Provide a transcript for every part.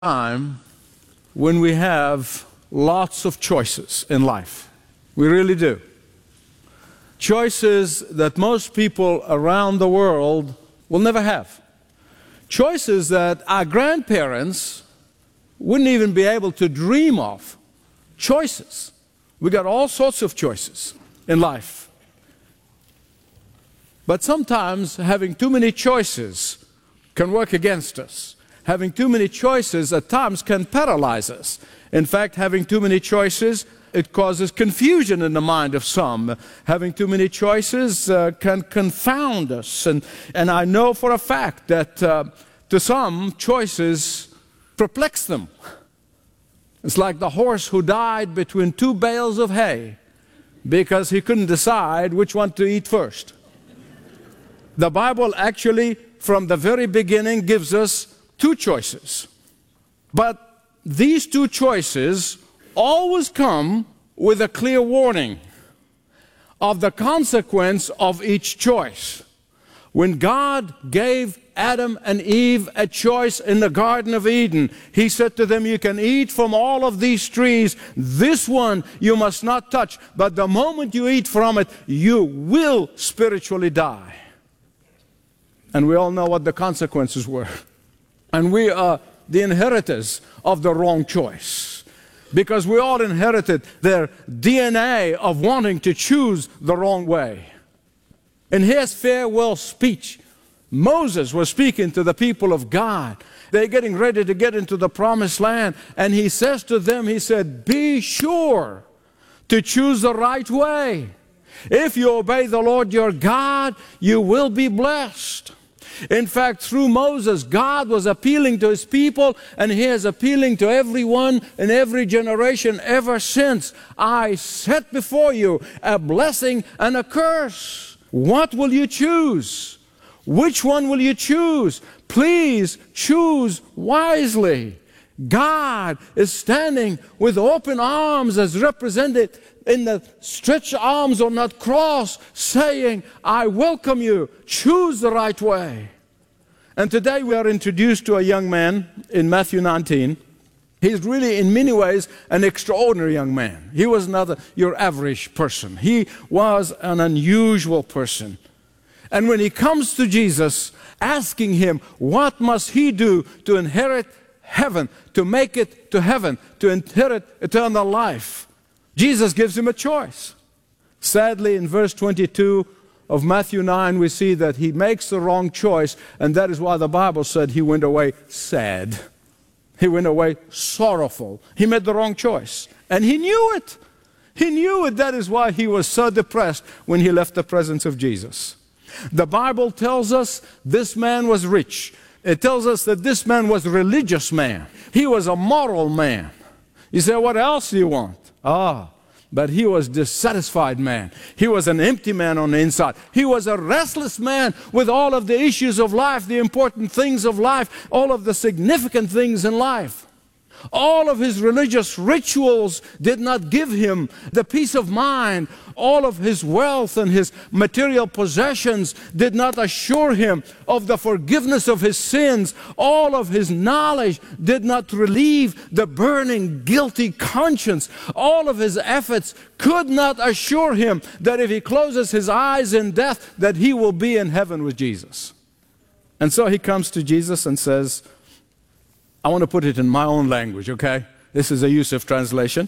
time when we have lots of choices in life. We really do. Choices that most people around the world will never have. Choices that our grandparents wouldn't even be able to dream of. Choices. We got all sorts of choices in life. But sometimes having too many choices can work against us. Having too many choices at times can paralyze us. In fact, having too many choices, it causes confusion in the mind of some. Having too many choices can confound us. And I know for a fact that to some, choices perplex them. It's like the horse who died between two bales of hay because he couldn't decide which one to eat first. The Bible actually, from the very beginning, gives us two choices. But these two choices always come with a clear warning of the consequence of each choice. When God gave Adam and Eve a choice in the Garden of Eden, He said to them, you can eat from all of these trees. This one you must not touch. But the moment you eat from it, you will spiritually die. And we all know what the consequences were. And we are the inheritors of the wrong choice. Because we all inherited their DNA of wanting to choose the wrong way. In his farewell speech, Moses was speaking to the people of God. They're getting ready to get into the promised land. And he says to them, he said, be sure to choose the right way. If you obey the Lord your God, you will be blessed. In fact, through Moses, God was appealing to His people, and He is appealing to everyone in every generation ever since. I set before you a blessing and a curse. What will you choose? Which one will you choose? Please choose wisely. God is standing with open arms as represented in the stretched arms on that cross, saying, I welcome you. Choose the right way. And today we are introduced to a young man in Matthew 19. He's really, in many ways, an extraordinary young man. He was not your average person. He was an unusual person. And when he comes to Jesus, asking Him, what must he do to inherit heaven, to make it to heaven, to inherit eternal life? Jesus gives him a choice. Sadly, in verse 22 of Matthew 9, we see that he makes the wrong choice, and that is why the Bible said he went away sad. He went away sorrowful. He made the wrong choice, and he knew it. He knew it. That is why he was so depressed when he left the presence of Jesus. The Bible tells us this man was rich. It tells us that this man was a religious man. He was a moral man. You say, what else do you want? But he was a dissatisfied man. He was an empty man on the inside. He was a restless man with all of the issues of life, the important things of life, all of the significant things in life. All of his religious rituals did not give him the peace of mind. All of his wealth and his material possessions did not assure him of the forgiveness of his sins. All of his knowledge did not relieve the burning, guilty conscience. All of his efforts could not assure him that if he closes his eyes in death, that he will be in heaven with Jesus. And so he comes to Jesus and says, I want to put it in my own language, okay? This is a Yusuf translation.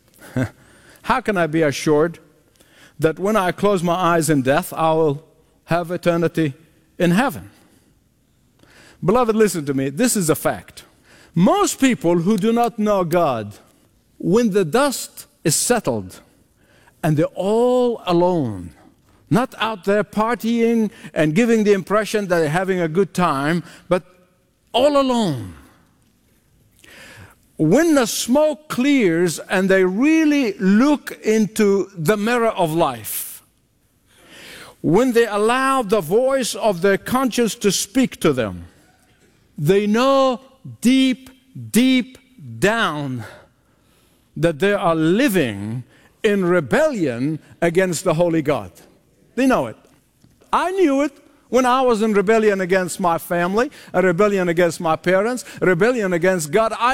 How can I be assured that when I close my eyes in death, I will have eternity in heaven? Beloved, listen to me. This is a fact. Most people who do not know God, when the dust is settled and they're all alone, not out there partying and giving the impression that they're having a good time, but all alone. When the smoke clears and they really look into the mirror of life, when they allow the voice of their conscience to speak to them, they know deep, deep down that they are living in rebellion against the Holy God. They know it. I knew it When I was in rebellion against my family, a rebellion against my parents, a rebellion against God, I